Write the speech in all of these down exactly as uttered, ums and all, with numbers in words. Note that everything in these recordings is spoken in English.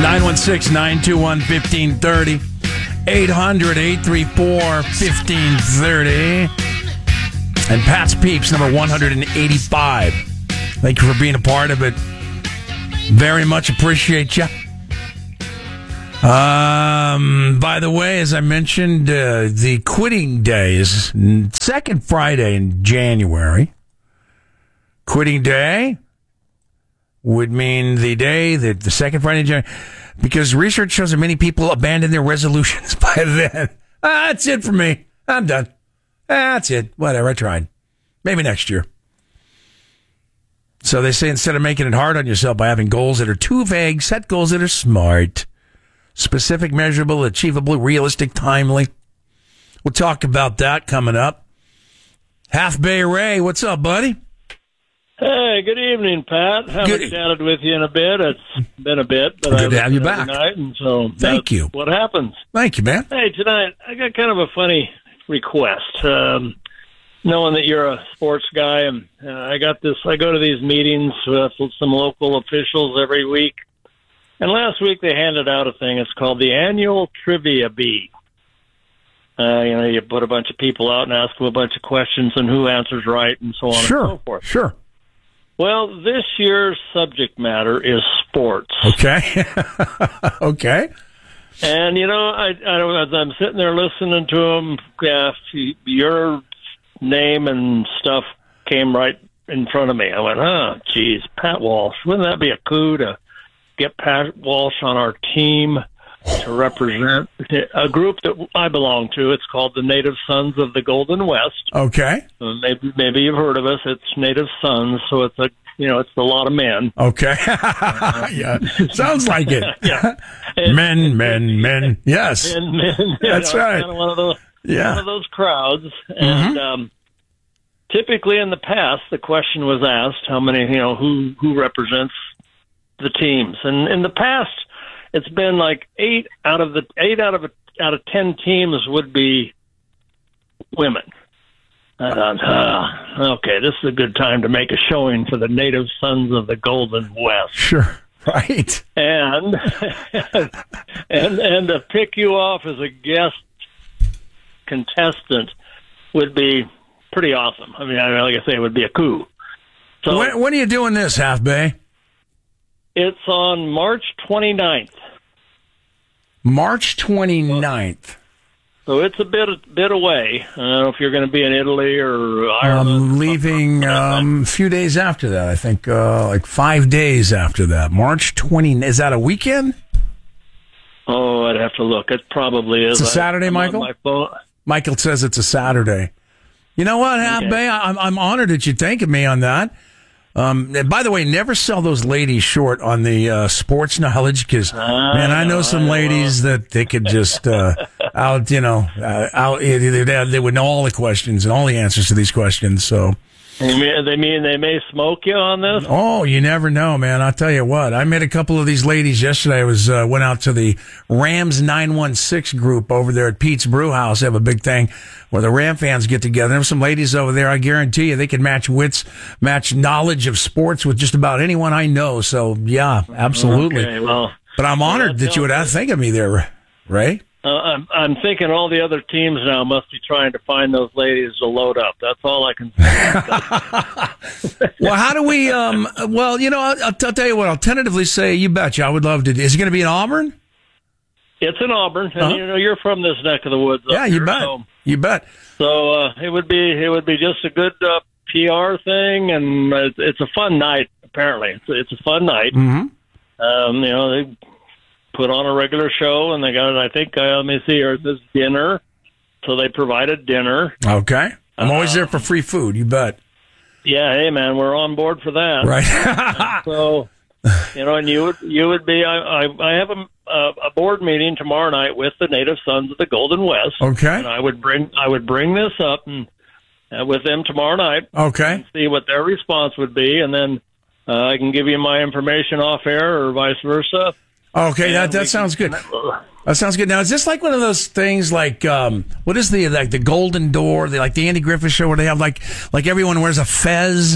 nine one six, nine two one, one five three zero. eight hundred, eight three four, one five three zero. And Pat's Peeps, number one eighty-five. Thank you for being a part of it. Very much appreciate you. Um, by the way, as I mentioned, uh, the quitting day is second Friday in January. Quitting day would mean the day that the second Friday in January, because research shows that many people abandon their resolutions by then. Ah, that's it for me. I'm done. Ah, that's it. Whatever. I tried. Maybe next year. So they say instead of making it hard on yourself by having goals that are too vague, set goals that are smart. Specific, measurable, achievable, realistic, timely. We'll talk about that coming up. Half Bay Ray, what's up, buddy? Hey, good evening, Pat. Haven't good. chatted with you in a bit. It's been a bit, but good to have you back. Night, and so thank you. What happens? Thank you, man. Hey, tonight I got kind of a funny request. Um, knowing that you're a sports guy, and uh, I got this. I go to these meetings with some local officials every week. And last week they handed out a thing. It's called the Annual Trivia Bee. Uh, you know, you put a bunch of people out and ask them a bunch of questions and who answers right and so on sure, and so forth. Sure. Well, this year's subject matter is sports. Okay. Okay. And, you know, I, I don't, as I'm sitting there listening to them, yeah, your name and stuff came right in front of me. I went, oh, geez, Pat Walsh. Wouldn't that be a coup to get Pat Walsh on our team to represent a group that I belong to? It's called the Native Sons of the Golden West. Okay. So maybe maybe you've heard of us. It's Native Sons, so it's a you know it's a lot of men. Okay. Yeah, sounds like it. Yeah. Men, and, men, men. Yes. Men, men. That's know, right. Kind of one of those. Yeah. One of those crowds, and mm-hmm. um, typically in the past, the question was asked, how many you know who who represents the teams, and in the past, it's been like eight out of the eight out of a, out of ten teams would be women. I thought, ah, okay, this is a good time to make a showing for the Native Sons of the Golden West. Sure, right. And and and to pick you off as a guest contestant would be pretty awesome. I mean, like I say, it would be a coup. So when, when are you doing this, Half Bay? It's on March twenty-ninth. March twenty-ninth. So it's a bit a bit away. I don't know if you're going to be in Italy or Ireland. I'm leaving um, a few days after that. I think uh, like five days after that. March twentieth. Is that a weekend? Oh, I'd have to look. It probably is. It's a Saturday, I, Michael? my phone. Michael says it's a Saturday. You know what, Half Okay. Bay? I'm, I'm honored that you think of me on that. Um, and by the way, never sell those ladies short on the uh, sports knowledge, because, man, I know some ladies that they could just uh, out, you know, uh, out. They, they would know all the questions and all the answers to these questions. So, they mean they mean they may smoke you on this? Oh, you never know, man. I'll tell you what. I met a couple of these ladies yesterday. I was uh, went out to the Rams nine one six group over there at Pete's Brew House. They have a big thing where the Ram fans get together. There were some ladies over there. I guarantee you they can match wits, match knowledge of sports with just about anyone I know. So, yeah, absolutely. Okay, well, but I'm honored well, that you would think of me there, Ray. Uh, I'm, I'm thinking all the other teams now must be trying to find those ladies to load up. That's all I can say. Well, how do we, um, well, you know, I'll, I'll tell you what, I'll tentatively say, you betcha, I would love to. Is it going to be in Auburn? It's in Auburn, and uh-huh. you know you're from this neck of the woods. Yeah, up you here, bet. So, you bet. So uh, it would be it would be just a good uh, P R thing, and it's, it's a fun night. Apparently, it's, it's a fun night. Mm-hmm. Um, you know, they put on a regular show, and they got, I think, uh, let me see here, it says dinner. So they provided dinner. Okay. I'm always uh, there for free food, you bet. Yeah, hey, man, we're on board for that. Right. So, you know, and you would, you would be, I, I, I have a, a board meeting tomorrow night with the Native Sons of the Golden West. Okay. And I would bring, I would bring this up and uh, with them tomorrow night. Okay. And see what their response would be, and then uh, I can give you my information off air or vice versa. Okay, that that sounds good. That sounds good. Now, is this like one of those things like, um, what is the, like the Golden Door, the, like the Andy Griffith Show, where they have like, like everyone wears a fez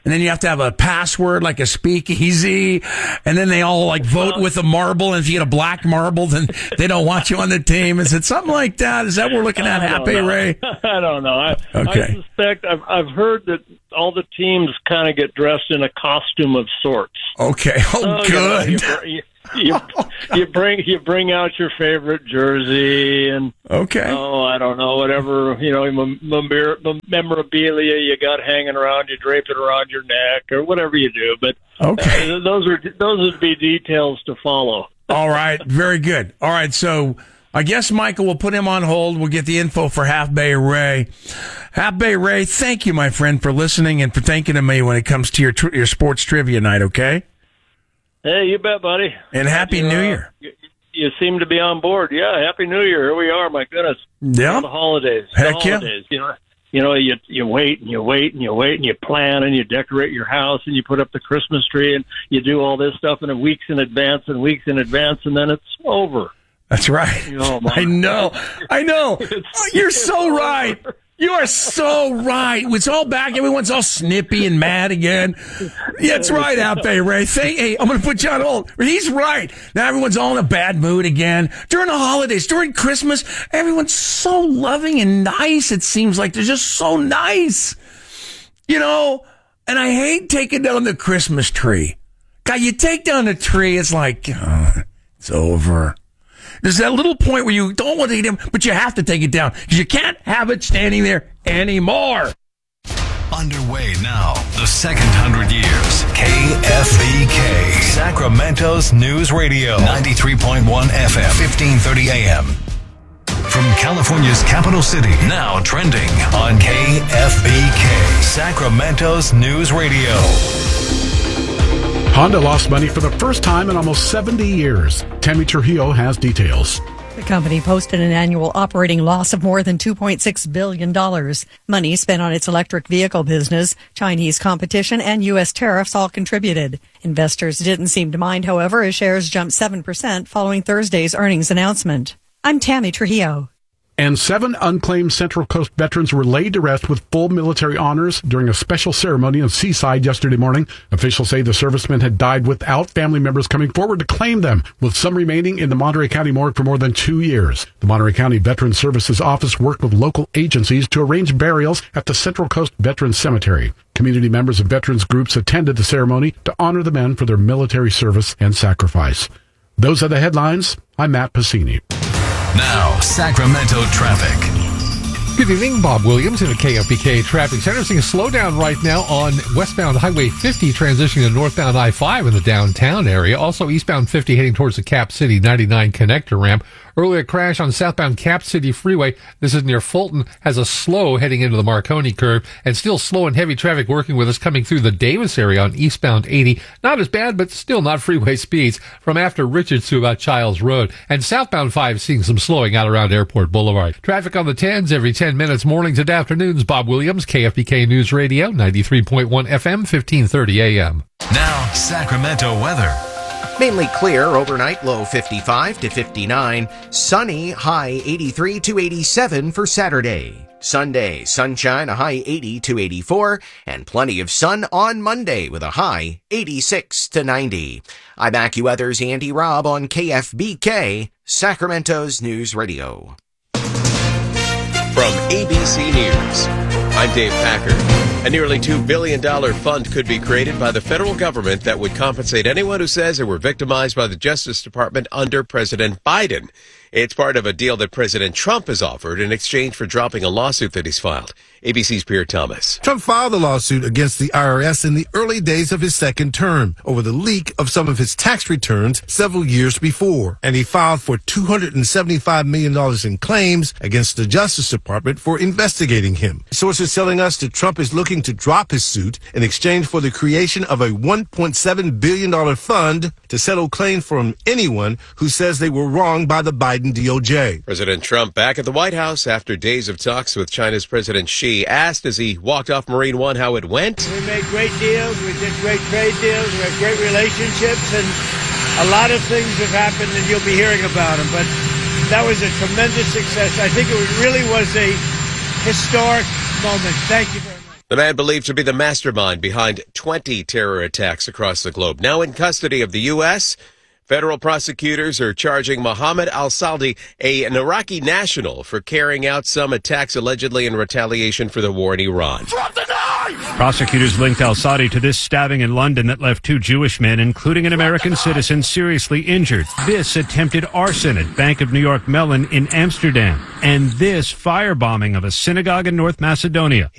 and then you have to have a password like a speakeasy, and then they all like vote with a marble, and if you get a black marble, then they don't want you on the team. Is it something like that? Is that what we're looking at, Happy Ray? I don't know. I, okay. I suspect, I've, I've heard that all the teams kind of get dressed in a costume of sorts. Okay. Oh, so, good. You, know, you, you, you, you bring you bring out your favorite jersey and okay. Oh, I don't know, whatever you know, mem- mem- memorabilia you got hanging around, you drape it around your neck or whatever you do. But okay, uh, those are those would be details to follow. All right, very good. All right, so I guess Michael will put him on hold. We'll get the info for Half Bay Ray. Half Bay Ray, thank you, my friend, for listening and for thinking of me when it comes to your tri- your sports trivia night. Okay. Hey, you bet, buddy. And Happy you, New uh, Year. You, you seem to be on board. Yeah, Happy New Year. Here we are. My goodness. Yeah. The holidays. Heck the holidays. Yeah. You know, you know, you you wait and you wait and you wait and you plan and you decorate your house and you put up the Christmas tree and you do all this stuff in weeks in advance and weeks in advance and then it's over. That's right. You know, I know. I know. Oh, you're so right. You are so right. It's all back. Everyone's all snippy and mad again. Yeah, that's right, Alpe Ray. Say, hey, I'm going to put you on hold. He's right. Now everyone's all in a bad mood again. During the holidays, during Christmas, everyone's so loving and nice. It seems like they're just so nice. You know, and I hate taking down the Christmas tree. God, you take down the tree, it's like, oh, it's over. There's that little point where you don't want to take it down, but you have to take it down because you can't have it standing there anymore. Underway now, the second hundred years. K F B K, Sacramento's News Radio, ninety-three point one F M, fifteen thirty A M. From California's capital city, now trending on K F B K, Sacramento's News Radio. Honda lost money for the first time in almost seventy years. Tammy Trujillo has details. The company posted an annual operating loss of more than two point six billion dollars. Money spent on its electric vehicle business, Chinese competition, and U S tariffs all contributed. Investors didn't seem to mind, however, as shares jumped seven percent following Thursday's earnings announcement. I'm Tammy Trujillo. And seven unclaimed Central Coast veterans were laid to rest with full military honors during a special ceremony in Seaside yesterday morning. Officials say the servicemen had died without family members coming forward to claim them, with some remaining in the Monterey County morgue for more than two years. The Monterey County Veterans Services Office worked with local agencies to arrange burials at the Central Coast Veterans Cemetery. Community members of veterans groups attended the ceremony to honor the men for their military service and sacrifice. Those are the headlines. I'm Matt Pacini. Now, Sacramento traffic. Good evening, Bob Williams in the K F B K Traffic Center. Seeing a slowdown right now on westbound Highway fifty transitioning to northbound I five in the downtown area. Also eastbound fifty heading towards the Cap City ninety-nine connector ramp. Earlier crash on southbound Cap City Freeway. This is near Fulton. Has a slow heading into the Marconi curve. And still slow and heavy traffic working with us coming through the Davis area on eastbound eighty. Not as bad, but still not freeway speeds from after Richards to about Childs Road. And southbound five seeing some slowing out around Airport Boulevard. Traffic on the tens every ten minutes, mornings and afternoons. Bob Williams, K F B K News Radio, ninety-three point one F M, fifteen thirty A M. Now, Sacramento weather. Mainly clear overnight, low fifty-five to fifty-nine. Sunny, high eighty-three to eighty-seven for Saturday. Sunday, sunshine, a high eighty to eighty-four. And plenty of sun on Monday with a high eighty-six to ninety. I'm AccuWeather's Andy Robb on K F B K, Sacramento's News Radio. From A B C News, I'm Dave Packard. A nearly two billion dollars fund could be created by the federal government that would compensate anyone who says they were victimized by the Justice Department under President Biden. It's part of a deal that President Trump has offered in exchange for dropping a lawsuit that he's filed. A B C's Pierre Thomas. Trump filed a lawsuit against the I R S in the early days of his second term over the leak of some of his tax returns several years before. And he filed for two hundred seventy-five million dollars in claims against the Justice Department for investigating him. Sources telling us that Trump is looking to drop his suit in exchange for the creation of a one point seven billion dollars fund to settle claims from anyone who says they were wronged by the Biden D O J. President Trump back at the White House after days of talks with China's President Xi, asked as he walked off Marine One how it went. We made great deals. We did great trade deals. We had great relationships, and a lot of things have happened, and you'll be hearing about them. But that was a tremendous success. I think it really was a historic moment. Thank you very much. The man believed to be the mastermind behind twenty terror attacks across the globe. Now in custody of the U S, federal prosecutors are charging Mohammed al-Saldi, a, an Iraqi national, for carrying out some attacks allegedly in retaliation for the war in Iran. Prosecutors linked al-Saudi to this stabbing in London that left two Jewish men, including an American citizen, seriously injured. This attempted arson at Bank of New York Mellon in Amsterdam. And this firebombing of a synagogue in North Macedonia.